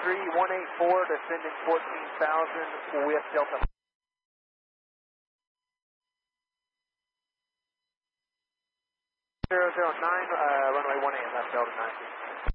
184, descending 14,000 with Delta. 009, runway 18, left Delta 9.